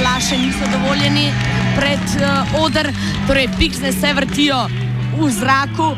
flaše niso dovoljeni pred oder, torej piksne se vrtijo v zraku.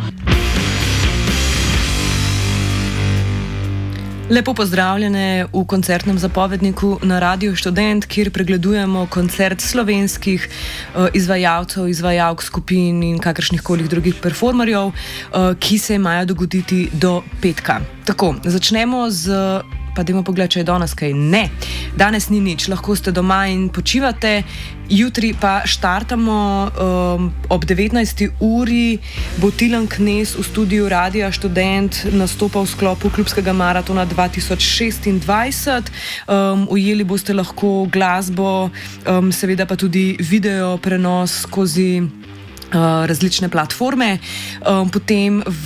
Lepo pozdravljene v koncertnem zapovedniku na Radiu Študent, kjer pregledujemo koncert slovenskih izvajalcev, izvajalk skupin in kakršnihkoli drugih performerjev, ki se imajo dogoditi do petka. Tako, začnemo z... Pa dajmo pogledati, če je danes kaj. Ne, danes ni nič, lahko ste doma in počivate. Jutri pa štartamo ob 19. uri. Bo Tilen Knez v studiu Radia Študent nastopal v sklopu klubskega maratona 2026. Ujeli boste lahko glasbo, seveda pa tudi video prenos skozi različne platforme. Potem v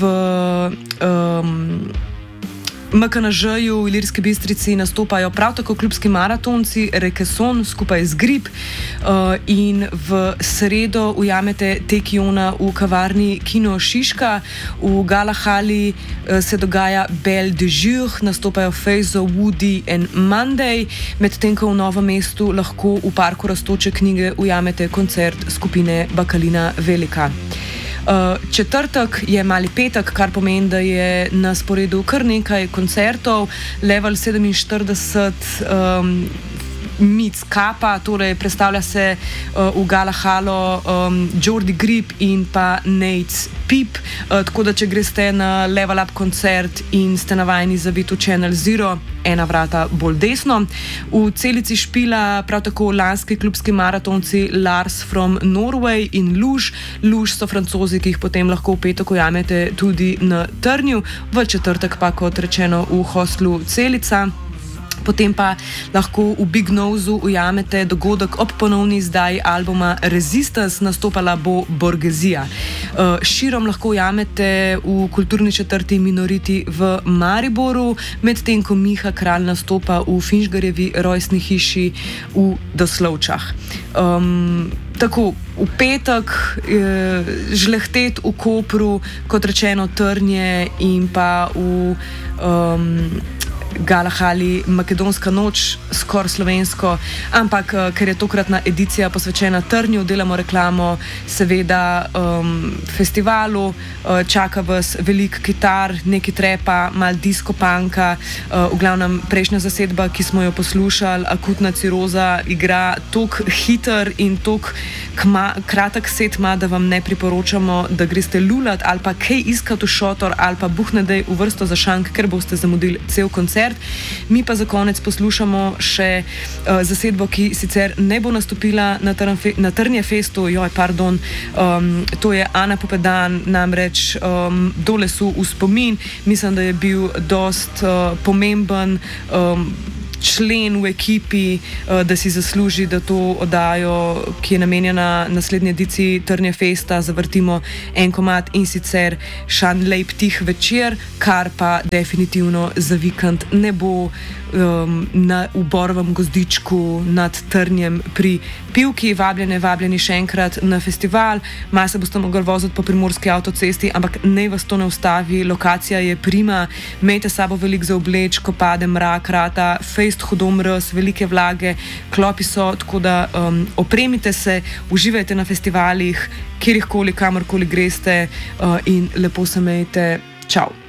MKNŽ-ju v Ilirski Bistrici nastopajo prav tako klubski maratonci Rekeson skupaj z Grip in v sredo ujamete Tekiona v kavarni Kino Šiška. V Galahali se dogaja Belle de Jour, nastopajo Feizo, Woody and Monday, medtem ko v Novem mestu lahko v parku Rastoče knjige ujamete koncert skupine Bakalina Velika. Četrtek je mali petek, kar pomeni, da je na sporedu kar nekaj koncertov. Level 47 Meets Kappa, torej predstavlja se v Galahalo Jordi Grip in pa Nate Pip, tako da če greste na Level Up koncert in ste navajeni zaviti v Channel Zero, ena vrata bolj desno. V Celici špila prav tako lanski klubski maratonci Lars from Norway in Luž. Luž so Francozi, ki jih potem lahko v petek ujamete tudi na Trnju, v četrtek pa, kot rečeno, v hostlu Celica. Potem pa lahko v Big Nose ujamete dogodek ob ponovni izdaji albuma Resistance, nastopala bo Borgezija. Širom lahko ujamete v kulturni četrti Minoriti v Mariboru, medtem ko Miha Kralj nastopa v Finžgarjevi rojstni hiši v Doslovčah. Tako, v petek žlehtet v Kopru, kot rečeno Trnje in pa v Galahali Makedonska noč, skoraj slovensko, ampak ker je tokratna edicija posvečena Trnju, delamo reklamo seveda festivalu, čaka vas veliko kitar, nekaj trepa, malo disko punka, v glavnem prejšnja zasedba, ki smo jo poslušali, Akutna ciroza, igra tok hiter in tok kratek set ima, da vam ne priporočamo, da greste lulat ali pa kaj iskati v šotor ali pa buhnedej v vrsto za šank, ker boste zamudili cel koncert. Mi pa za konec poslušamo še zasedbo, ki sicer ne bo nastopila na Trnje festu, to je Ana Popedan, namreč do lesu v spomin. Mislim, da je bil dost pomemben člen v ekipi, da si zasluži, da to oddajo, ki je namenjena naslednji ediciji Trnje festa, zavrtimo en komad, in sicer Šan lejp tih večer, kar pa definitivno za vikend ne bo v Borovem gozdičku nad Trnjem pri Pivki. Vabljeni še enkrat na festival. Malo se boste mogli voziti po primorski avtocesti, ampak ne vas to ne ustavi, lokacija je prima, imejte sabo veliko za obleč, ko pade mrak, rata fejst hudo mraz, velike vlage, klopi so, tako da opremite se, uživajte na festivalih, kjerkoli, kamorkoli greste in lepo se imejte. Čau.